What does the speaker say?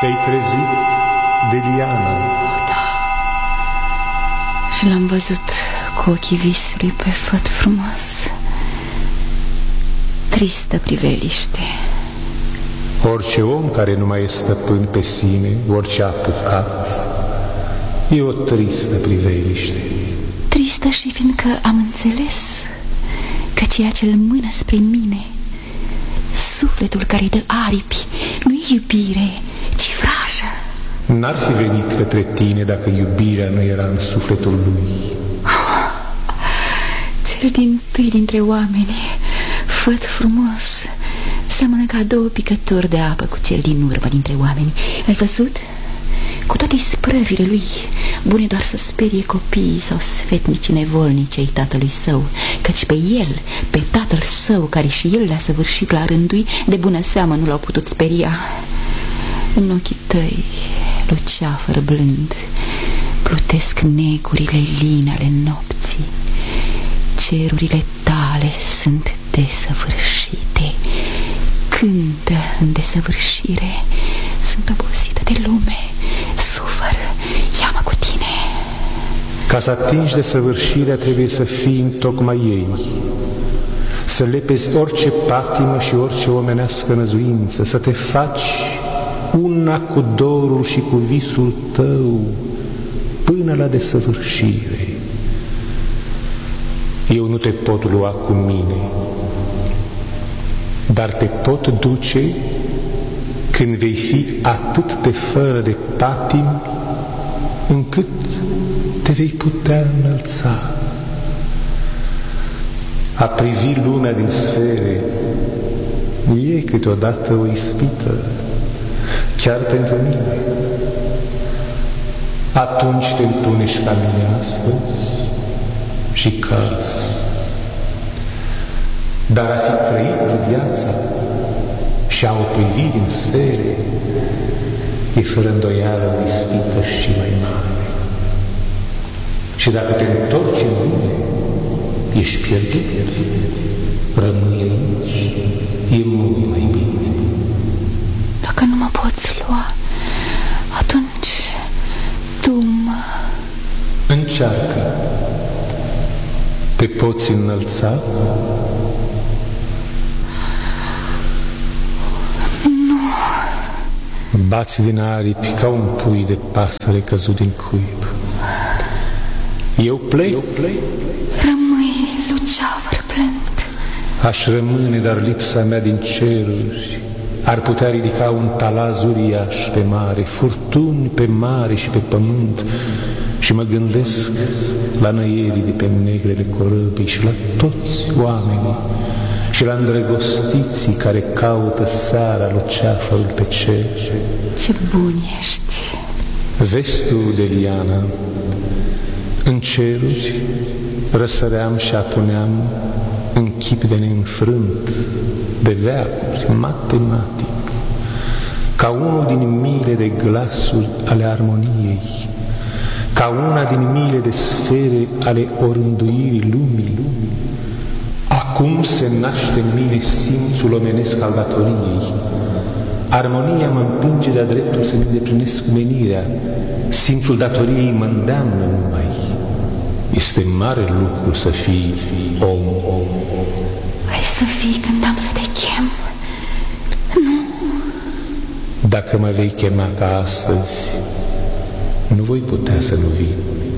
Te-ai trezit de Liana. Da. Și l-am văzut cu ochii visului pe făt frumos. Tristă priveliște. Orice om care nu mai e stăpân pe sine, orice a apucat, e o tristă priveliște. Tristă și fiindcă am înțeles că ceea ce îl mână spre mine, sufletul care-i dă aripi, nu e iubire, ci vrajă. N-ar fi venit către tine dacă iubirea nu era în sufletul lui. Cel dintâi dintre oameni, făt frumos, seamănă ca două picături de apă cu cel din urmă dintre oameni. Ai văzut? Cu toate sprăvile lui, bune doar să sperie copiii sau sfetnicii nevolnici ai tatălui său, căci pe el, pe tatăl său, care și el le-a săvârșit la rândui, de bună seamă nu l-au putut speria. În ochii tăi, luceafăr blând, plutesc negurile line ale nopții. Cerurile tale sunt desăvârșite, cântă în desăvârșire. Sunt obosită de lume, sufăr, ia-mă cu tine. Ca să atingi desăvârșirea trebuie să fii întocmai ei, să lepezi orice patimă și orice omenească năzuință, să te faci una cu dorul și cu visul tău până la desăvârșire. Eu nu te pot lua cu mine, dar te pot duce când vei fi atât de fără de patim încât te vei putea înălța. A privi lumea din sfere e câteodată o ispită, chiar pentru mine. Atunci te întunești ca mine astăzi și cazi. Dar a fi trăit viața și a o privi din sfere e fără îndoială o ispită și mai mare. Și dacă te întorci în lume, ești pierdut. Rămâi aici, e mult mai bine. Dacă nu mă poți lua, atunci tu mă... Încearcă. Te poți înălța? Bați din aripi ca un pui de pasăre căzut din cuib. Eu plec. Rămâi, luceafăr blând. Aș rămâne, dar lipsa mea din ceruri ar putea ridica un talaz uriaș pe mare, furtuni pe mare și pe pământ. Și mă gândesc la năierii de pe negrele corăbii și la toți oamenii și la îndrăgostiții care caută seara luceafărul pe cer. Ce bun ești! Vezi tu, Deliana, în ceruri răsăream și apuneam în chip de neînfrânt, de veacuri, matematic, ca unul din miile de glasuri ale armoniei, ca una din miile de sfere ale orânduirii lumii. Acum se naște în mine simțul omenesc al datoriei. Armonia mă împinge de-a dreptul să-mi îndeplinesc menirea. Simțul datoriei mă îndeamnă numai. Este mare lucru să fii om. Ai să fii când am să te chem? Nu. Dacă mă vei chema ca astăzi, nu voi putea să nu vin.